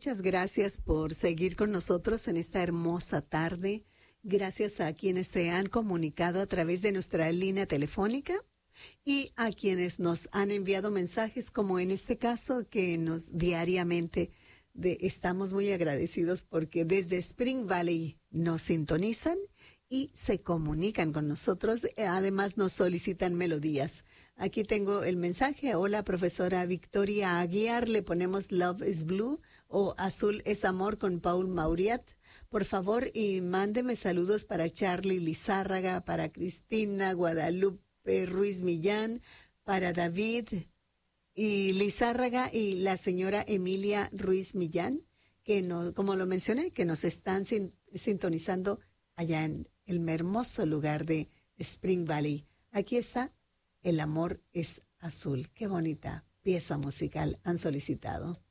muchas gracias por seguir con nosotros en esta hermosa tarde. Gracias a quienes se han comunicado a través de nuestra línea telefónica y a quienes nos han enviado mensajes, como en este caso, que nos diariamente estamos muy agradecidos porque desde Spring Valley nos sintonizan y se comunican con nosotros. Además, nos solicitan melodías. Aquí tengo el mensaje. Hola, profesora Victoria Aguiar. Le ponemos Love is Blue o Azul es Amor con Paul Mauriat. Por favor, y mándeme saludos para Charlie Lizárraga, para Cristina Guadalupe Ruiz Millán, para David y Lizárraga y la señora Emilia Ruiz Millán, que no, como lo mencioné, que nos están sintonizando allá en el hermoso lugar de Spring Valley. Aquí está El amor es azul. Qué bonita pieza musical han solicitado.